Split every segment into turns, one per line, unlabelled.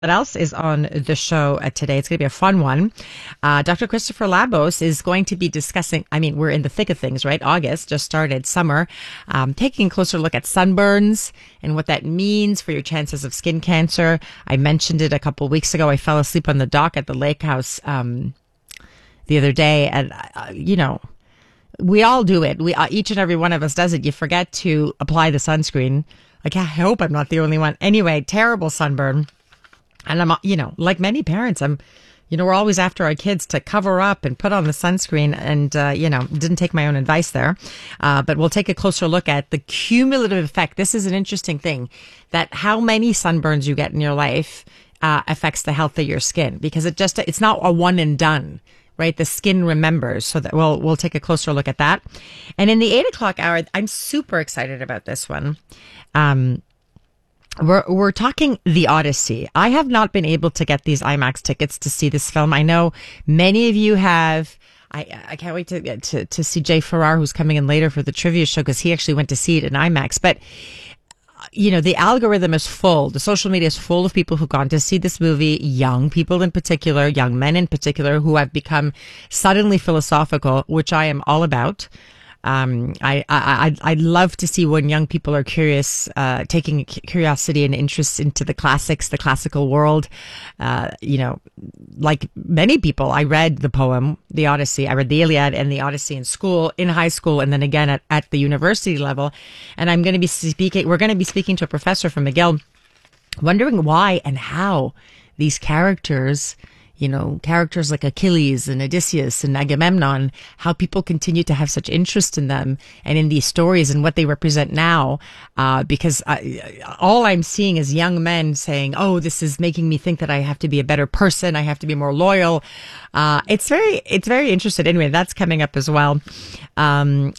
What else is on the show today? It's going to be a fun one. Dr. Christopher Labos is going to be discussing, we're in the thick of things, right? August just started, summer, taking a closer look at sunburns and what that means for your chances of skin cancer. I mentioned it a couple of weeks ago. I fell asleep on the dock at the lake house the other day. And, we all do it. Each and every one of us does it. You forget to apply the sunscreen. Like, I hope I'm not the only one. Anyway, terrible sunburn. And I'm, like many parents, we're always after our kids to cover up and put on the sunscreen and, didn't take my own advice there. But we'll take a closer look at the cumulative effect. This is an interesting thing, that how many sunburns you get in your life, affects the health of your skin, because it's not a one and done, right? The skin remembers. So that we'll take a closer look at that. And in the 8 o'clock hour, I'm super excited about this one. We're talking The Odyssey. I have not been able to get these IMAX tickets to see this film. I know many of you have. I can't wait to see Jay Farrar, who's coming in later for the trivia show, because he actually went to see it in IMAX. But, the algorithm is full. The social media is full of people who've gone to see this movie, young people in particular, young men in particular, who have become suddenly philosophical, which I am all about. I'd love to see when young people are curious, taking curiosity and interest into the classics, the classical world. Like many people, I read the poem, The Odyssey. I read the Iliad and the Odyssey in school, in high school, and then again at the university level. And we're going to be speaking to a professor from McGill, wondering why and how these characters like Achilles and Odysseus and Agamemnon, how people continue to have such interest in them and in these stories and what they represent now. Because all I'm seeing is young men saying, oh, this is making me think that I have to be a better person. I have to be more loyal. It's very interesting. Anyway, that's coming up as well. I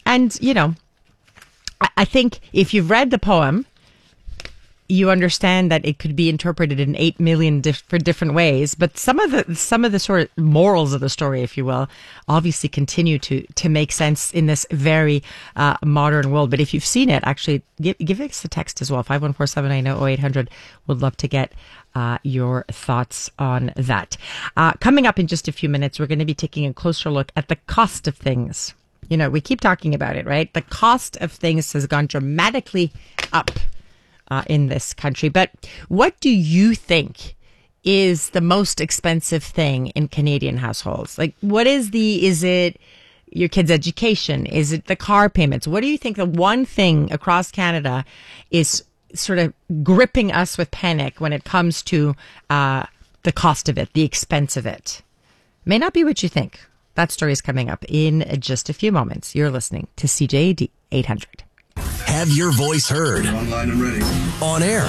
think if you've read the poem, you understand that it could be interpreted in 8 million different ways, but some of the sort of morals of the story, if you will, obviously continue to make sense in this very modern world. But if you've seen it, actually give us a text as well, 514-790-0800. Would love to get your thoughts on that. Coming up in just a few minutes, we're going to be taking a closer look at the cost of things. We keep talking about it, right? The cost of things has gone dramatically up in this country. But what do you think is the most expensive thing in Canadian households? Like, is it your kids' education? Is it the car payments? What do you think the one thing across Canada is sort of gripping us with panic when it comes to the cost of it, the expense of it? May not be what you think. That story is coming up in just a few moments. You're listening to CJAD 800.
Have your voice heard.
Online and ready.
On air.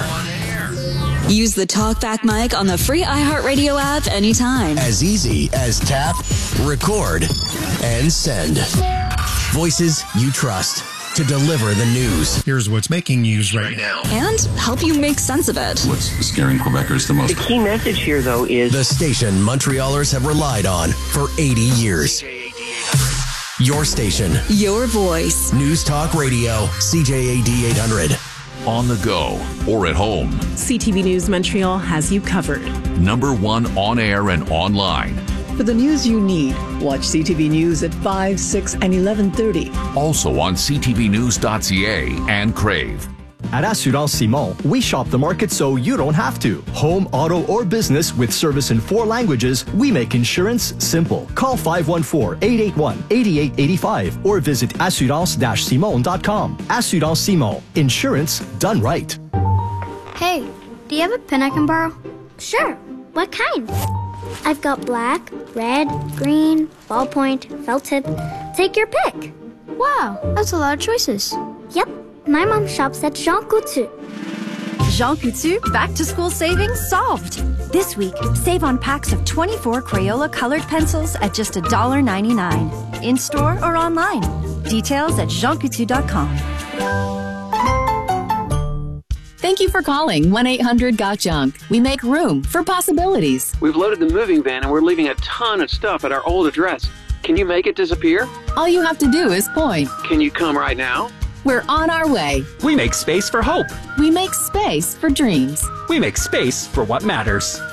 Use the TalkBack mic on the free iHeartRadio app anytime.
As easy as tap, record, and send. Voices you trust to deliver the news.
Here's what's making news right now.
And help you make sense of it.
What's scaring Quebecers the most?
The key message here, though, is
the station Montrealers have relied on for 80 years. Your station.
Your voice.
News Talk Radio, CJAD 800.
On the go or at home.
CTV News Montreal has you covered.
#1 on air and online.
For the news you need, watch CTV News at 5, 6, and 11:30.
Also on ctvnews.ca and Crave.
At Assurance Simon, we shop the market so you don't have to. Home, auto, or business with service in 4 languages, we make insurance simple. Call 514-881-8885 or visit assurance-simon.com. Assurance Simon. Insurance done right.
Hey, do you have a pen I can borrow? Sure. What kind? I've got black, red, green, ballpoint, felt tip. Take your pick. Wow, that's a lot of choices. Yep. My mom shops at Jean Coutu.
Jean Coutu back-to-school savings solved. This week, save on packs of 24 Crayola colored pencils at just $1.99. In-store or online. Details at jeancoutu.com.
Thank you for calling 1-800-GOT-JUNK. We make room for possibilities.
We've loaded the moving van and we're leaving a ton of stuff at our old address. Can you make it disappear?
All you have to do is point.
Can you come right now?
We're on our way.
We make space for hope.
We make space for dreams.
We make space for what matters.